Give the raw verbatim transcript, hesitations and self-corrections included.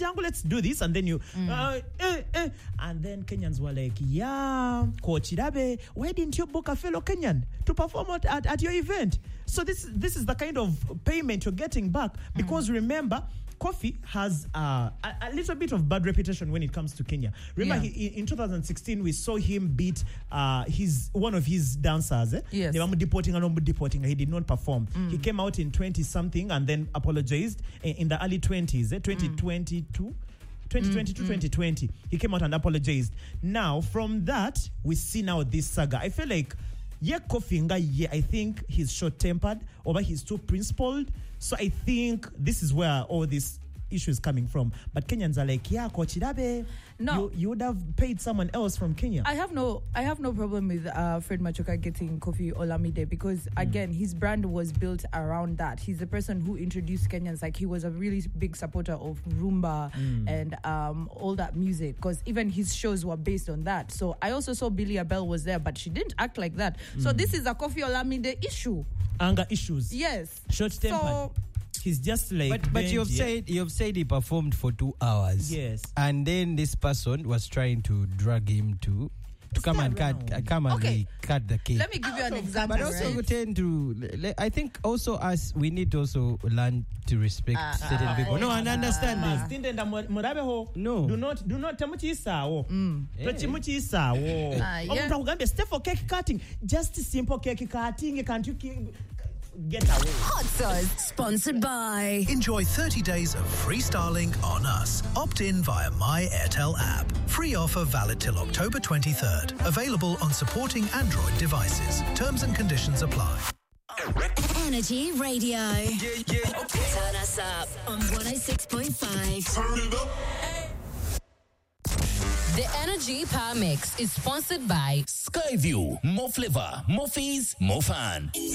Jango, let's do this. And then you, mm. uh, eh, eh. and then Kenyans were like, yeah, Coach Irabe, why didn't you book a fellow Kenyan to perform at, at, at your event? So this, this is the kind of payment you're getting back. Because mm. remember, Kofi has uh, a, a little bit of bad reputation when it comes to Kenya. Remember, yeah. he, in two thousand sixteen, we saw him beat uh, his one of his dancers. Eh? Yes. Deporting and deporting. He did not perform. Mm. He came out in twenty-something and then apologized in, in the early twenties, eh? twenty twenty-two. twenty twenty-two, mm, twenty twenty. He came out and apologized. Now, from that, we see now this saga. I feel like, yeah, Kofi Nga, yeah, I think he's short-tempered, or he's too principled. So I think this is where all this issue is coming from. But Kenyans are like, yeah, Coach Irabe, no, you, you would have paid someone else from Kenya. I have no, I have no problem with uh, Fred Machoka getting Kofi Olamide because again, mm. his brand was built around that. He's the person who introduced Kenyans. Like he was a really big supporter of rumba mm. and um, all that music because even his shows were based on that. So I also saw Billy Abel was there, but she didn't act like that. Mm. So this is a Kofi Olamide issue. Anger issues. Yes. Short-tempered. So, he's just like, but but you've yeah. said you've said he performed for two hours. Yes, and then this person was trying to drag him to to come and cut, uh, come and okay. cut the cake. Let me give you an example. But also, right? we tend to. I think also us, we need to also learn to respect uh, certain uh, people. Uh, no, and understand uh, this. No, do not do not tamuchi sao. Tamuchi sao. Omuntu stay for cake cutting. Just simple cake cutting. Can't you get away? Hot Sauce, sponsored by. Enjoy thirty days of free Starlink on us. Opt in via My Airtel app. Free offer valid till October twenty-third. Available on supporting Android devices. Terms and conditions apply. Energy Radio. Yeah, yeah. Okay. Turn us up on one oh six point five. Turn it up. The Energy Power Mix is sponsored by Skyview. More flavor, more fees, more fun.